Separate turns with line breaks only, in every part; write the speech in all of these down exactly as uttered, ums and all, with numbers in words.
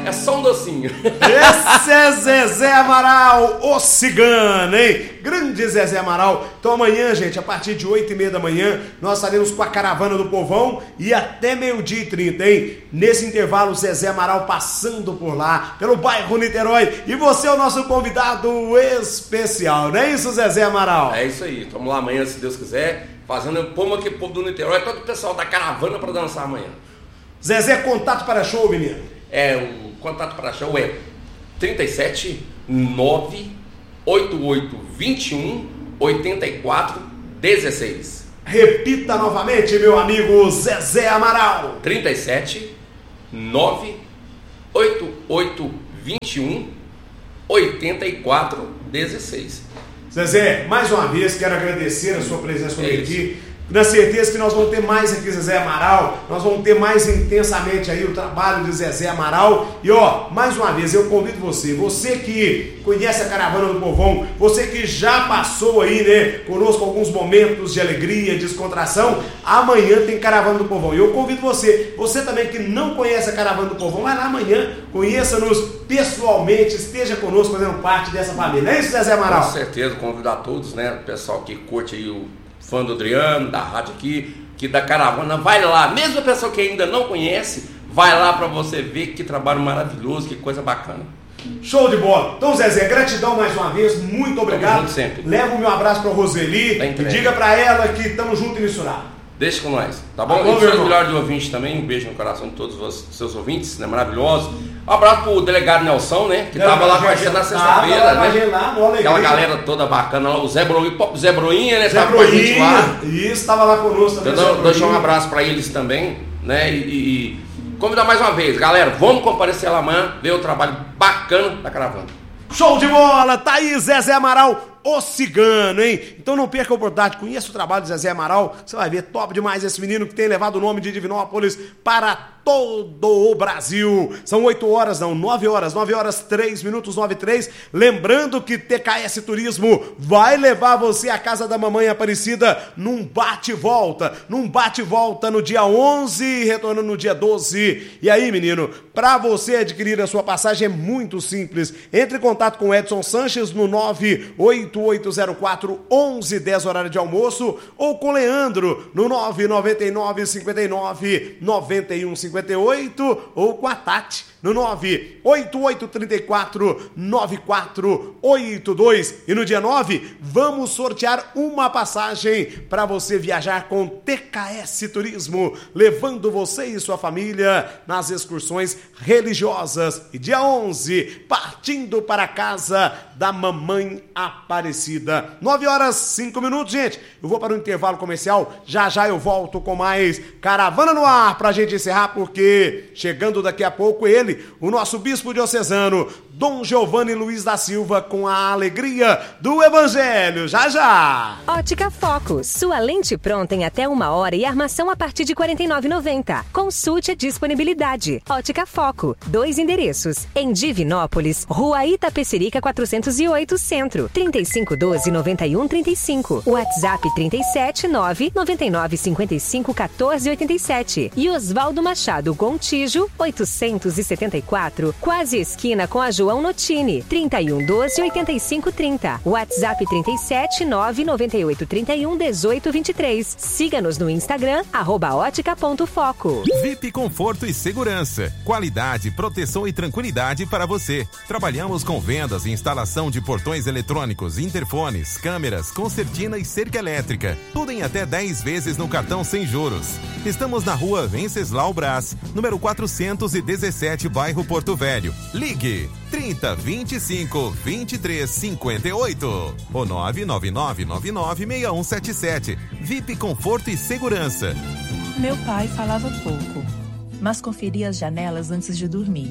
é só um docinho.
Esse é Zezé Amaral, o cigano, hein? Grande Zezé Amaral. Então amanhã, gente, a partir de oito e meia da manhã, nós estaremos com a Caravana do Povão e até meio-dia e trinta, hein? Nesse intervalo, o Zezé Amaral passando por lá, pelo bairro Niterói. E você é o nosso convidado especial, não é isso, Zezé Amaral?
É isso aí. Vamos lá amanhã, se Deus quiser, fazendo pombo aqui, povo do Niterói, todo o pessoal da Caravana para dançar amanhã.
Zezé, contato para show, menino?
É, o contato para show é trinta e sete, nove, oitenta e oito, vinte e um, oitenta e quatro, dezesseis.
Repita novamente, meu amigo Zezé Amaral.
trinta e sete, nove, oitenta e oito, vinte e um, oitenta e quatro, dezesseis.
Zezé, mais uma vez quero agradecer a sua presença comigo aqui. Na certeza que nós vamos ter mais aqui Zezé Amaral, nós vamos ter mais intensamente aí o trabalho de Zezé Amaral. E ó, mais uma vez eu convido você, você que conhece a Caravana do Povão, você que já passou aí, né, conosco alguns momentos de alegria, descontração, amanhã tem Caravana do Povão. E eu convido você, você também que não conhece a Caravana do Povão, vai lá amanhã, conheça-nos pessoalmente, esteja conosco fazendo parte dessa família. É isso, Zezé Amaral?
Com certeza, convido a todos, né, o pessoal que curte aí o fã do Adriano, da rádio aqui, que da Caravana, vai lá, mesmo a pessoa que ainda não conhece, vai lá para você ver que trabalho maravilhoso, que coisa bacana.
Show de bola. Então, Zezé, gratidão mais uma vez, muito obrigado.
Sempre.
Leva o meu abraço para Roseli e diga para ela que estamos juntos e misturados.
Deixa com nós, tá bom? Tá bom, e seus melhores de ouvintes também, um beijo no coração de todos os seus ouvintes, né, maravilhosos. Um abraço pro delegado Nelson, né, que tava lá com a gente na sexta-feira, né, lá, aquela galera toda bacana lá, o Zé Broinha, Zé Broinha, né,
Zé Broinha, isso, tava lá conosco também.
Então, deixa um abraço para eles também, né, e, e convidar mais uma vez, galera, vamos comparecer lá amanhã, ver o trabalho bacana da Caravana.
Show de bola, tá aí Zezé Amaral, o cigano, hein? Então não perca a oportunidade, conheça o trabalho de Zezé Amaral, você vai ver, top demais esse menino que tem levado o nome de Divinópolis para todo o Brasil. São oito horas, não, nove horas, nove horas, três minutos, nove e três. Lembrando que T K S Turismo vai levar você à casa da mamãe Aparecida num bate-volta, num bate-volta no dia onze e retornando no dia doze. E aí, menino, para você adquirir a sua passagem é muito simples. Entre em contato com o Edson Sanches no nove oito oito zero quatro, onze dez, horário de almoço, ou com o Leandro no nove nove nove, cinco nove, nove um cinco oito, ou com a Tati no nove oito oito três quatro, nove quatro oito dois. E no dia nove, vamos sortear uma passagem para você viajar com T K S Turismo, levando você e sua família nas excursões religiosas. E dia onze, partindo para a casa da mamãe Aparecida. nove horas, cinco minutos, gente. Eu vou para o intervalo comercial. Já já eu volto com mais Caravana no Ar pra gente encerrar, porque chegando daqui a pouco ele, o nosso bispo diocesano, Dom Giovanni Luiz da Silva, com a alegria do Evangelho. Já, já!
Ótica Foco, sua lente pronta em até uma hora e armação a partir de quarenta e nove reais e noventa centavos. Consulte a disponibilidade. Ótica Foco, dois endereços. Em Divinópolis, Rua Itapecerica quatrocentos e oito, Centro, trinta e cinco doze, noventa e um trinta e cinco. WhatsApp trinta e sete, nove, noventa e nove, cinquenta e cinco, quatorze, oitenta e sete. E Oswaldo Machado Gontijo, oitocentos e setenta e quatro, quase esquina com a João Notini, trinta e um doze, oitenta e cinco trinta. WhatsApp trinta e sete, nove, noventa e oito, trinta e um, dezoito, vinte e três. Siga-nos no Instagram, arroba ótica ponto foco.
V I P Conforto e Segurança. Qualidade, proteção e tranquilidade para você. Trabalhamos com vendas e instalação de portões eletrônicos, interfones, câmeras, concertina e cerca elétrica. Tudo em até dez vezes no cartão sem juros. Estamos na rua Venceslau Brás, número quatrocentos e dezessete, bairro Porto Velho. Ligue trinta, vinte e cinco, vinte e três, cinquenta e oito ou nove nove nove nove nove, seis um sete sete. V I P Conforto e Segurança.
Meu pai falava pouco, mas conferia as janelas antes de dormir.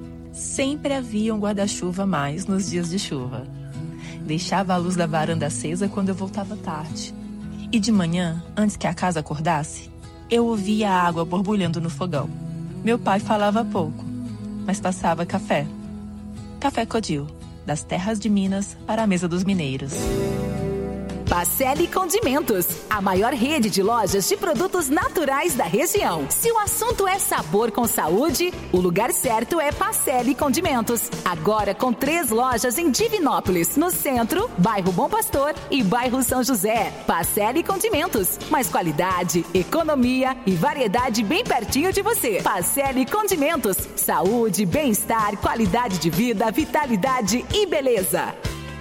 Sempre havia um guarda-chuva a mais nos dias de chuva. Deixava a luz da varanda acesa quando eu voltava tarde. E de manhã, antes que a casa acordasse, eu ouvia a água borbulhando no fogão. Meu pai falava pouco, mas passava café. Café Codil, das terras de Minas para a mesa dos mineiros.
Pacelli Condimentos, a maior rede de lojas de produtos naturais da região. Se o assunto é sabor com saúde, o lugar certo é Pacelli Condimentos. Agora com três lojas em Divinópolis, no centro, bairro Bom Pastor e bairro São José. Pacelli Condimentos, mais qualidade, economia e variedade bem pertinho de você. Pacelli Condimentos, saúde, bem-estar, qualidade de vida, vitalidade e beleza.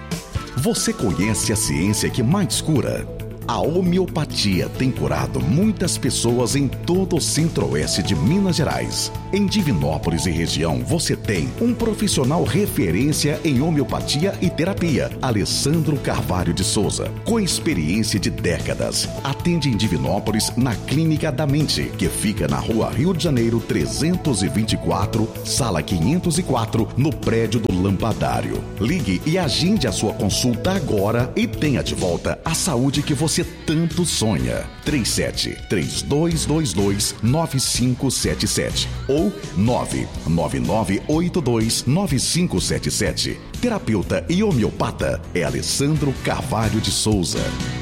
Você conhece a ciência que mais cura? A homeopatia tem curado muitas pessoas em todo o centro-oeste de Minas Gerais. Em Divinópolis e região, você tem um profissional referência em homeopatia e terapia, Alessandro Carvalho de Souza, com experiência de décadas. Atende em Divinópolis na Clínica da Mente, que fica na Rua Rio de Janeiro trezentos e vinte e quatro, sala quinhentos e quatro, no prédio do Lampadário. Ligue e agende a sua consulta agora e tenha de volta a saúde que você tanto sonha. três sete três dois dois dois nove cinco sete sete ou nove nove nove oito dois nove cinco sete sete. Terapeuta e homeopata é Alessandro Carvalho de Souza.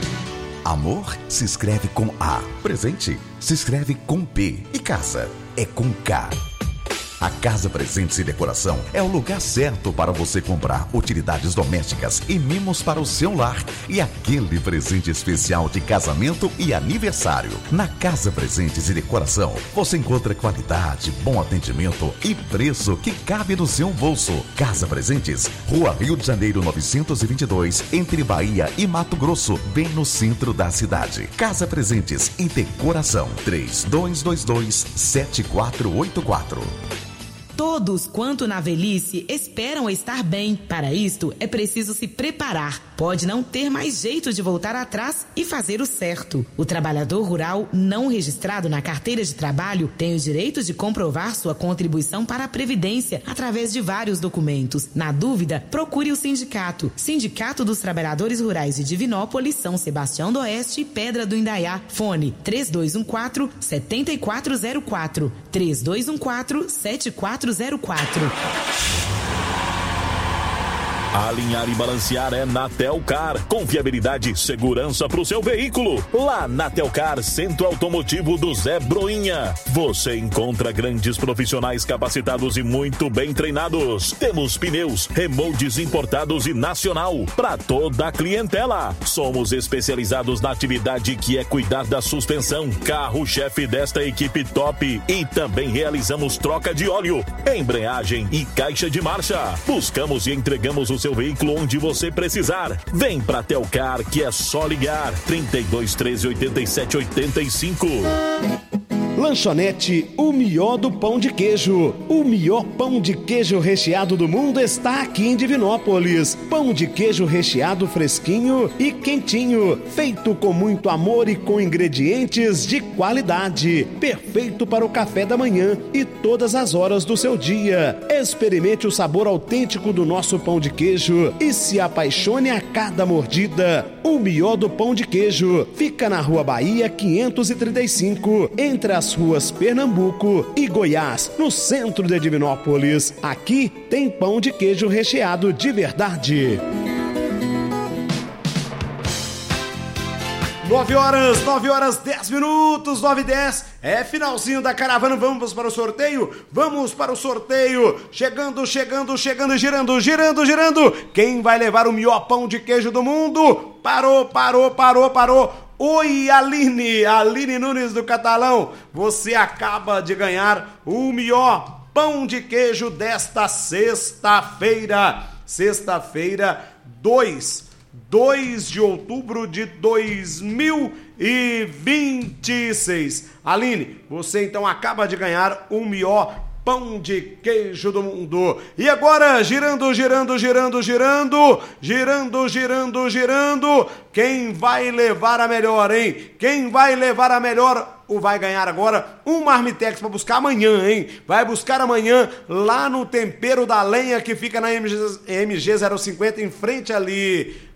Amor se escreve com A. Presente se escreve com P. E casa é com K. A Casa Presentes e Decoração é o lugar certo para você comprar utilidades domésticas e mimos para o seu lar e aquele presente especial de casamento e aniversário. Na Casa Presentes e Decoração, você encontra qualidade, bom atendimento e preço que cabe no seu bolso. Casa Presentes, Rua Rio de Janeiro novecentos e vinte e dois, entre Bahia e Mato Grosso, bem no centro da cidade. Casa Presentes e Decoração, três dois dois dois sete quatro oito quatro.
Todos quanto na velhice esperam estar bem. Para isto, é preciso se preparar. Pode não ter mais jeito de voltar atrás e fazer o certo. O trabalhador rural não registrado na carteira de trabalho tem o direito de comprovar sua contribuição para a Previdência através de vários documentos. Na dúvida, procure o sindicato. Sindicato dos Trabalhadores Rurais de Divinópolis, São Sebastião do Oeste e Pedra do Indaiá. Fone três dois um quatro, sete quatro zero quatro. três dois um quatro, sete quatro zero quatro.
Alinhar e balancear é na Telcar. Confiabilidade e segurança para o seu veículo. Lá na Telcar, Centro Automotivo do Zé Broinha. Você encontra grandes profissionais capacitados e muito bem treinados. Temos pneus, remoldes importados e nacional para toda a clientela. Somos especializados na atividade que é cuidar da suspensão, carro-chefe desta equipe top. E também realizamos troca de óleo, embreagem e caixa de marcha. Buscamos e entregamos o seu veículo onde você precisar. Vem pra Telcar, que é só ligar. trinta e dois, treze, oitenta e sete, oitenta e cinco.
Lanchonete O Mió do Pão de Queijo. O melhor pão de queijo recheado do mundo está aqui em Divinópolis. Pão de queijo recheado fresquinho e quentinho, feito com muito amor e com ingredientes de qualidade. Perfeito para o café da manhã e todas as horas do seu dia. Experimente o sabor autêntico do nosso pão de queijo e se apaixone a cada mordida. O Mió do Pão de Queijo fica na Rua Bahia quinhentos e trinta e cinco, entre as ruas Pernambuco e Goiás, no centro de Divinópolis. Aqui tem pão de queijo recheado de verdade. Nove horas, nove horas, dez minutos, nove e dez. É finalzinho da caravana, vamos para o sorteio? Vamos para o sorteio. Chegando, chegando, chegando, girando, girando, girando. Quem vai levar o melhor pão de queijo do mundo? Parou, parou, parou, parou. Oi, Aline, Aline Nunes do Catalão. Você acaba de ganhar o melhor pão de queijo desta sexta-feira. Sexta-feira, dois de outubro de dois mil e vinte e seis. Aline, você então acaba de ganhar o melhor pão de queijo do mundo. E agora, girando, girando, girando, girando, girando, girando, girando, quem vai levar a melhor, hein? Quem vai levar a melhor ou vai ganhar agora um Marmitex para buscar amanhã, hein? Vai buscar amanhã lá no Tempero da Lenha, que fica na M G zero cinquenta, em frente ali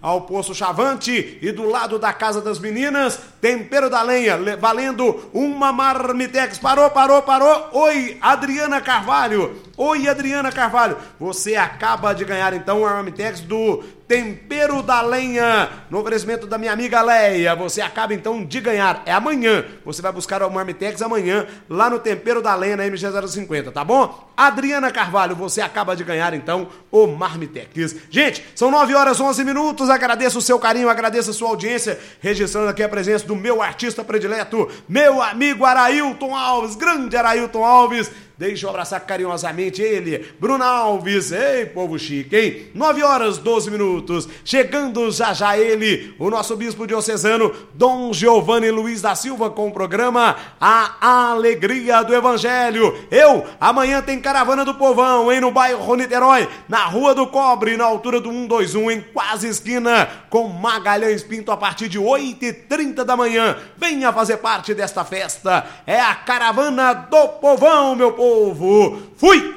ao Poço Chavante e do lado da Casa das Meninas, Tempero da Lenha, valendo uma Marmitex. Parou, parou, parou. Oi, Adriana Carvalho. Oi, Adriana Carvalho. Você acaba de ganhar, então, uma Marmitex do Tempero da Lenha, no oferecimento da minha amiga Leia. Você acaba, então, de ganhar. É amanhã. Você vai buscar o Marmitex amanhã, lá no Tempero da Lenha, na M G zero cinquenta, tá bom? Adriana Carvalho, você acaba de ganhar, então, o Marmitex. Gente, são nove horas e onze minutos. Agradeço o seu carinho, agradeço a sua audiência, registrando aqui a presença do meu artista predileto, meu amigo Arailton Alves, grande Arailton Alves. Deixa eu abraçar carinhosamente ele, Bruno Alves. Ei, povo chique, hein? nove horas, doze minutos. Chegando já já ele, o nosso bispo diocesano, Dom Giovanni Luiz da Silva, com o programa A Alegria do Evangelho. Eu, amanhã tem Caravana do Povão, hein? No bairro Niterói, na Rua do Cobre, na altura do cento e vinte e um, em quase esquina com Magalhães Pinto, a partir de oito e trinta da manhã. Venha fazer parte desta festa. É a Caravana do Povão, meu povo. Fui!